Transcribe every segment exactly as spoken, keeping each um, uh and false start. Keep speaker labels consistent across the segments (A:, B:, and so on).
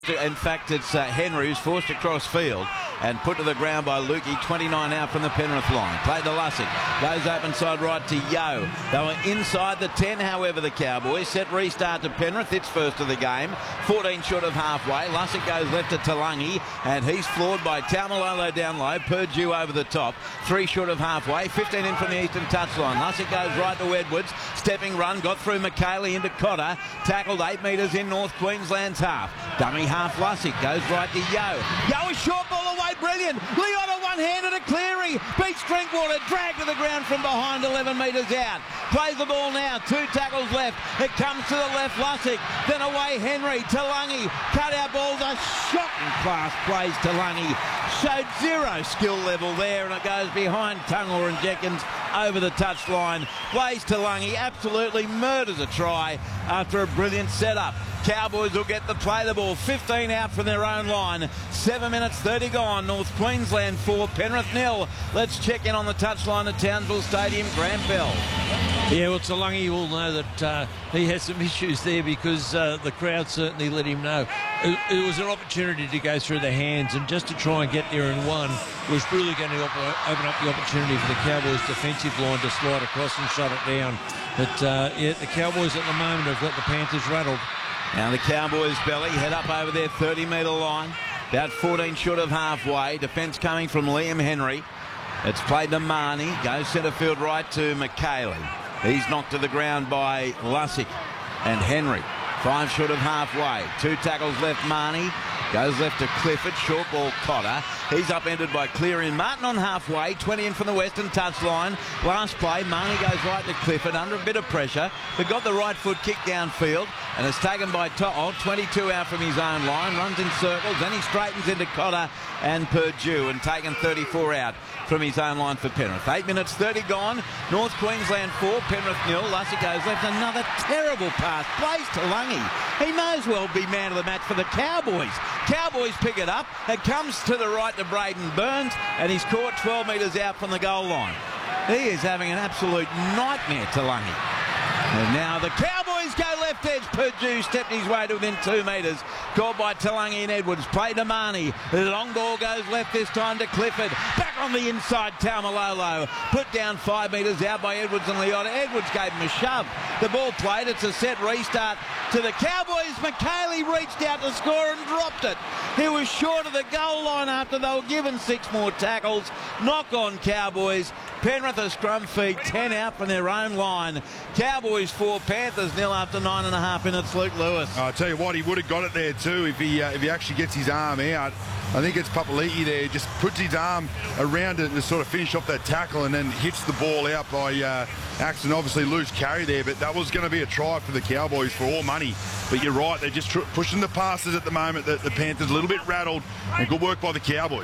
A: In fact, it's uh, Henry who's forced across field and put to the ground by Lukey, twenty-nine out from the Penrith line. Played to Lussick, goes open side right to Yeo. They were inside the ten, however, the Cowboys. Set restart to Penrith, it's first of the game. fourteen short of halfway. Lussick goes left to Talangi, and he's floored by Taumalolo down low. Purdue over the top. Three short of halfway. fifteen in from the eastern touchline. Lussick goes right to Edwards. Stepping run, got through McKaylee into Cotter. Tackled eight metres in North Queensland's half. Dummy half Lussick goes right to Yeo. Yeo is short ball away, brilliant. Leota one-handed at Cleary. Beats Drinkwater, dragged to the ground from behind, eleven metres out. Plays the ball now, two tackles left. It comes to the left, Lussick. Then away Henry, Talangi. Cut out balls, a shocking class plays Talangi. Showed zero skill level there, and it goes behind Tungor and Jenkins over the touchline. Plays Talangi, absolutely murders a try after a brilliant setup. Cowboys will get the play the ball. fifteen out from their own line. seven minutes thirty gone. North Queensland four, Penrith nil. Let's check in on the touchline at Townsville Stadium. Grant Bell.
B: Yeah, well, Talangi will know that uh, he has some issues there because uh, the crowd certainly let him know. It, it was an opportunity to go through the hands, and just to try and get there in one was really going to op- open up the opportunity for the Cowboys' defensive line to slide across and shut it down. But uh, yeah, the Cowboys at the moment have got the Panthers rattled.
A: Now the Cowboys, Belly, head up over their thirty metre line. About fourteen short of halfway. Defence coming from Liam Henry. It's played to Marnie. Goes centre field right to McKaylee. He's knocked to the ground by Lussick and Henry. Five short of halfway. Two tackles left, Marnie. Goes left to Clifford. Short ball, Cotter. He's upended by Cleary and Martin on halfway. twenty in from the western touchline. Last play, Marnie goes right to Clifford under a bit of pressure, but got the right foot kick downfield, and it's taken by To'o. twenty-two out from his own line. Runs in circles. Then he straightens into Cotter and Purdue, and taken thirty-four out from his own line for Penrith. Eight minutes thirty gone. North Queensland four, Penrith nil. Lussick goes left. Another terrible pass. Plays Talangi. He may as well be man of the match for the Cowboys. Cowboys pick it up. It comes to the right to Braden Burns, and he's caught twelve metres out from the goal line. He is having an absolute nightmare, Talangi. And now the Cowboys go left edge. Purdue stepped his way to within two metres. Caught by Talangi and Edwards. Played to Marnie. The long ball goes left this time to Clifford. Back on the inside, Taumalolo. Put down five metres out by Edwards and Leota. Edwards gave him a shove. The ball played. It's a set restart to the Cowboys. McKaylee reached out to score and dropped it. He was short of the goal line after they were given six more tackles. Knock on Cowboys. Penrith a scrum feed, ten out from their own line. Cowboys four, Panthers nil after nine and a half minutes. Luke Lewis.
C: I'll tell you what, he would have got it there too if he uh, if he actually gets his arm out. I think it's Papali'i there, just puts his arm around it to sort of finish off that tackle, and then hits the ball out by uh, Axton. Obviously loose carry there, but that was going to be a try for the Cowboys for all money. But you're right, they're just tr- pushing the passes at the moment. The, the Panthers a little bit rattled, and good work by the Cowboys.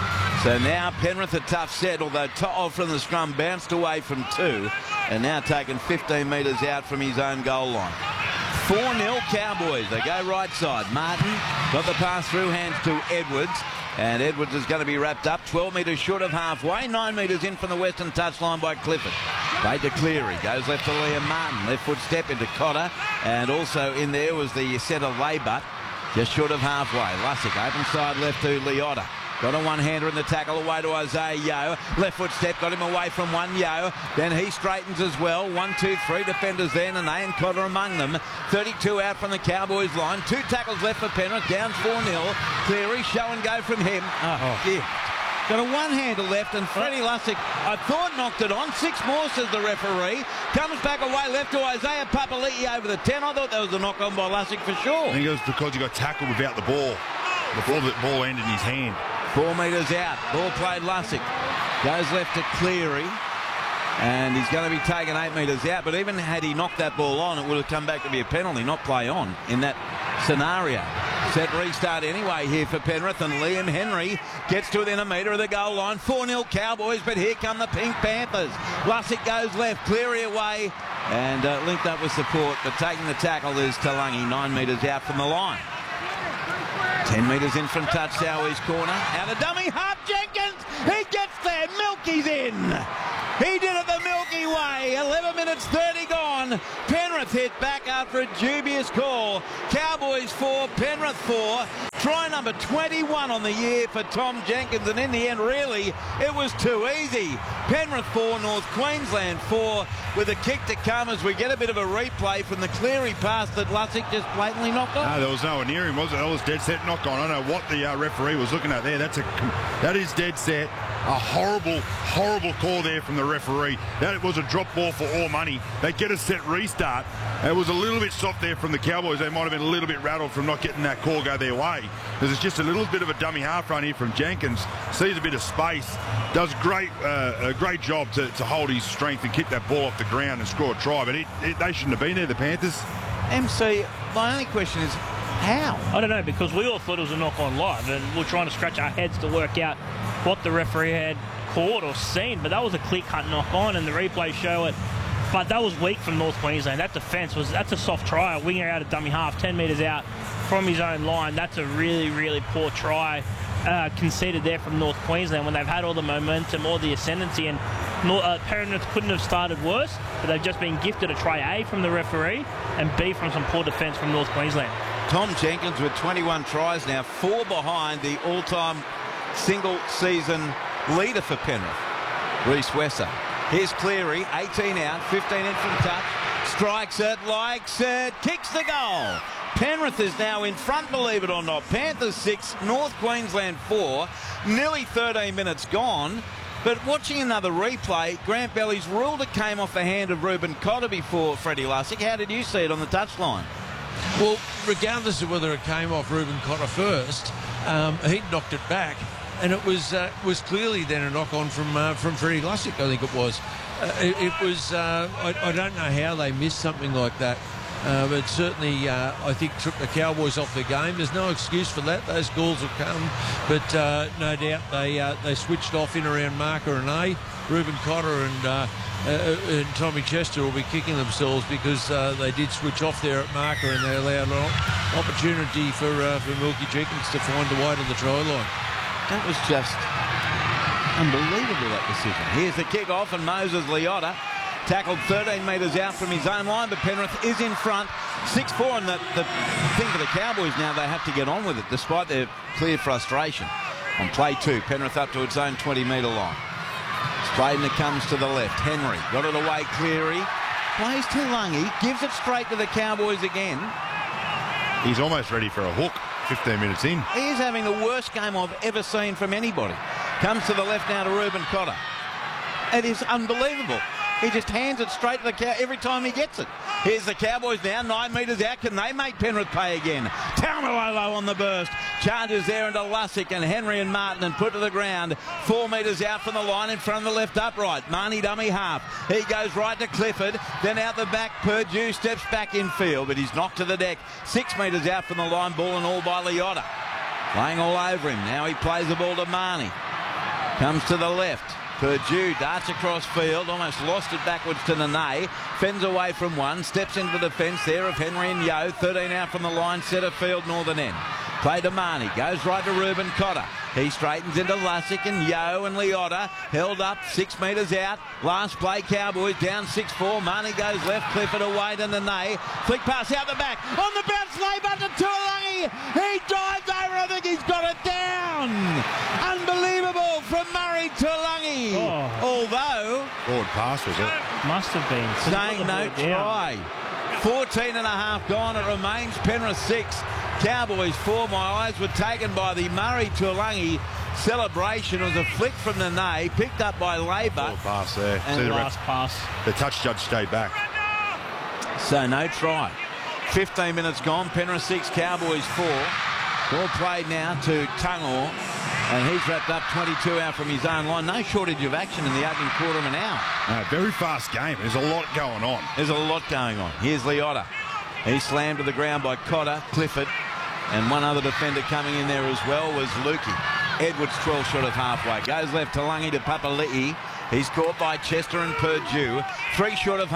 A: So now Penrith a tough set, although To'o from the scrum bounced away from two, and now taken fifteen metres out from his own goal line. four nil Cowboys. They go right side. Martin got the pass through hands to Edwards, and Edwards is going to be wrapped up twelve metres short of halfway, nine metres in from the western touchline by Clifford. Played to Cleary. Goes left to Liam Martin. Left foot step into Cotter, and also in there was the centre Laybutt, just short of halfway. Lussick open side left to Leota. Got a one-hander in the tackle away to Isaiah Yeo. Left foot step, got him away from one Yeo. Then he straightens as well. One, two, three defenders then, and they and Cotter among them. thirty-two out from the Cowboys line. Two tackles left for Penrith, down four nil. Cleary, show and go from him. Oh, dear. Got a one-hander left, and Freddie Lussick, I thought, knocked it on. Six more, says the referee. Comes back away left to Isaiah Papali'i over the ten. I thought that was a knock-on by Lussick for sure.
C: I think it was because he got tackled without the ball. The ball, the ball ended in his hand.
A: Four metres out. Ball played Lussick. Goes left to Cleary. And he's going to be taken eight metres out. But even had he knocked that ball on, it would have come back to be a penalty, not play on in that scenario. Set restart anyway here for Penrith, and Liam Henry gets to within a metre of the goal line. four nil Cowboys, but here come the Pink Panthers. Lussick goes left, Cleary away, and uh, linked up with support. But taking the tackle is Talangi, nine metres out from the line. ten metres in from touchdown, his corner. Out of dummy, half Jenkins. He gets there. Milky's in. He did it the Milky Way. eleven minutes thirty gone. Penrith hit back after a dubious call. Cowboys four, Penrith four. Try number twenty-one on the year for Tom Jenkins, and in the end, really, it was too easy. Penrith four, North Queensland four, with a kick to come as we get a bit of a replay from the Cleary pass that Lussick just blatantly knocked off.
C: No, there was no one near him, was it? That was dead set knock on. I don't know what the uh, referee was looking at there. That's a, that is dead set. A horrible, horrible call there from the referee. That was a drop ball for all money. They get a set restart. It was a little bit soft there from the Cowboys. They might have been a little bit rattled from not getting that call go their way. There's just a little bit of a dummy half run here from Jenkins. Sees a bit of space. Does great, uh, a great job to, to hold his strength and kick that ball off the ground and score a try. But it, it, they shouldn't have been there, the Panthers.
A: M C, my only question is, how?
D: I don't know, because we all thought it was a knock on live, and we're trying to scratch our heads to work out what the referee had caught or seen. But that was a clear-cut knock on, and the replays show it. But that was weak from North Queensland. That defence was, that's a soft try. A winger out of dummy half, ten metres out from his own line. That's a really, really poor try uh, conceded there from North Queensland when they've had all the momentum, all the ascendancy, and uh, Penrith couldn't have started worse, but they've just been gifted a try A from the referee and B from some poor defence from North Queensland.
A: Tom Jenkins with twenty-one tries now, four behind the all-time single-season leader for Penrith, Reece Wesser. Here's Cleary, eighteen out, fifteen in from touch, strikes it, likes it, kicks the goal. Penrith is now in front, believe it or not. Panthers six, North Queensland four, nearly thirteen minutes gone. But watching another replay, Grant Belly's ruled it came off the hand of Reuben Cotter before Freddie Lussick. How did you see it on the touchline?
B: Well, regardless of whether it came off Reuben Cotter first, um, he knocked it back, and it was uh, was clearly then a knock on from uh, from Freddie Lussick, I think it was. Uh, it, it was. Uh, I, I don't know how they missed something like that, uh, but certainly uh, I think took the Cowboys off the game. There's no excuse for that. Those goals have come, but uh, no doubt they uh, they switched off in around marker and A. Reuben Cotter and. Uh, Uh, and Tommy Chester will be kicking themselves because uh, they did switch off there at marker and they allowed an opportunity for uh, for Milky Jenkins to find the way to the try line.
A: That was just unbelievable, that decision. Here's the kick-off, and Moses Leota tackled thirteen metres out from his own line, but Penrith is in front, six four, and the, the thing for the Cowboys now, they have to get on with it, despite their clear frustration. On play two, Penrith up to its own twenty metre line. Played and it comes to the left. Henry got it away. Cleary plays to Lungy, gives it straight to the Cowboys again.
C: He's almost ready for a hook. fifteen minutes in.
A: He is having the worst game I've ever seen from anybody. Comes to the left now to Reuben Cotter. It is unbelievable. He just hands it straight to the cow every time he gets it. Here's the Cowboys now, nine metres out. Can they make Penrith pay again? Taumalo on the burst. Charges there into Lussick and Henry and Martin and put to the ground. Four metres out from the line in front of the left upright. Marnie dummy half. He goes right to Clifford. Then out the back, Purdue steps back in field, but he's knocked to the deck. Six metres out from the line, ball and all by Leota. Playing all over him. Now he plays the ball to Marnie. Comes to the left. Purdue darts across field, almost lost it backwards to Nene. Fends away from one, steps into the defence there of Henry and Yeo. thirteen out from the line, centre field, northern end. Play to Marnie, goes right to Reuben Cotter. He straightens into Lussick and Yeo and Leota. Held up, six metres out. Last play, Cowboys down six four. Marnie goes left, Clifford away to Nene. Flick pass out the back. On the bounce, lay button to Tuolangi. He dives over, I think he's got it down. Unbelievable from Murray Tuolangi.
D: Oh.
A: Although...
C: Forward pass, was it?
D: Must have been.
A: Saying no try. fourteen and a half gone. It remains Penrith six. Cowboys four. My eyes were taken by the Murray Tuolangi celebration. It was a flick from Nene, picked up by Labour.
C: Forward pass there.
A: And
C: See the
D: Last
C: ref-
D: pass.
C: The touch judge stayed back.
A: So no try. fifteen minutes gone. Penrith six, Cowboys four. Ball played now to Tungor. And he's wrapped up twenty-two out from his own line. No shortage of action in the opening quarter of an hour.
C: No, very fast game. There's a lot going on.
A: There's a lot going on. Here's Leota. He's slammed to the ground by Cotter, Clifford, and one other defender coming in there as well was Lukey. Edwards twelve short of halfway. Goes left to Lungy to Papali'i. He's caught by Chester and Purdue. Three short of